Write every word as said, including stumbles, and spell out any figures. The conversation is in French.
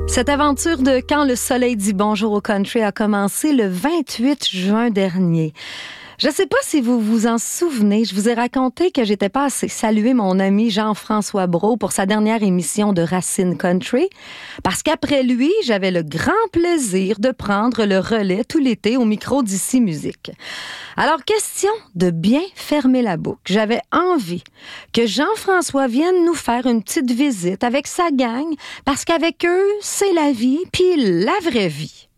Cette aventure de Quand le soleil dit bonjour au country a commencé le vingt-huit juin dernier. Je ne sais pas si vous vous en souvenez, je vous ai raconté que j'étais passée saluer mon ami Jean-François Brault pour sa dernière émission de Racine Country, parce qu'après lui, j'avais le grand plaisir de prendre le relais tout l'été au micro d'Ici Musique. Alors, question de bien fermer la boucle. J'avais envie que Jean-François vienne nous faire une petite visite avec sa gang, parce qu'avec eux, c'est la vie, puis la vraie vie.